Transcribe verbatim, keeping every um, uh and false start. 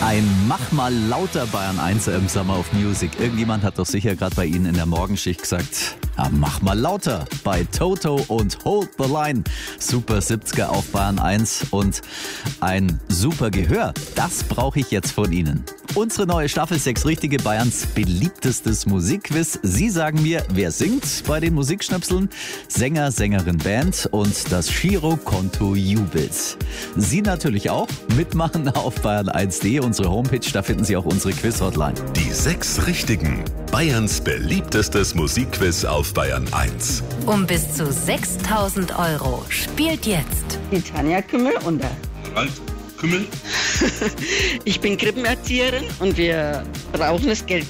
Ein Mach mal lauter Bayern eins im Summer of Music. Irgendjemand hat doch sicher gerade bei Ihnen in der Morgenschicht gesagt, ja, mach mal lauter bei Toto und Hold the Line. Super siebziger auf Bayern eins und ein super Gehör. Das brauche ich jetzt von Ihnen. Unsere neue Staffel sechs Richtige, Bayerns beliebtestes Musikquiz. Sie sagen mir, wer singt bei den Musikschnipseln? Sänger, Sängerin, Band und das Girokonto jubelt. Sie natürlich auch mitmachen auf bayern eins punkt de, unsere Homepage, da finden Sie auch unsere Quiz-Hotline. Die sechs Richtigen. Bayerns beliebtestes Musikquiz auf Bayern eins. Um bis zu sechstausend Euro. Spielt jetzt Die Tanja Kümmel und der Ralf Kümmel. Ich bin Krippenerzieherin und wir brauchen das Geld.